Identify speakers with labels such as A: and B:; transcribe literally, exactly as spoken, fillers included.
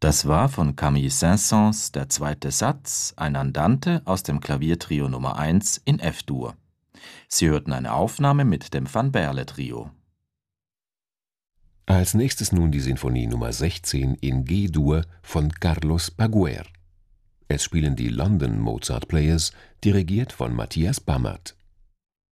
A: Das war von Camille Saint-Saëns der zweite Satz, ein Andante aus dem Klaviertrio Nummer eins in F-Dur. Sie hörten eine Aufnahme mit dem Van Berle Trio.
B: Als nächstes nun die Sinfonie Nummer sechzehn in G-Dur von Carlos Paguer. Es spielen die London Mozart Players, dirigiert von Matthias Bammert.